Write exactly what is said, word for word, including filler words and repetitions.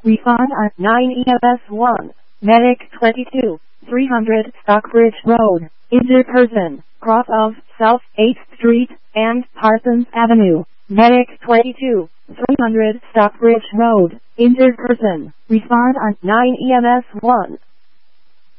Respond on nine E M S one. Medic twenty-two, three hundred Stockbridge Road. Injured person, cross of South eighth Street and Parsons Avenue. Medic twenty-two, three hundred Stockbridge Road. Injured person. Respond on nine E M S one.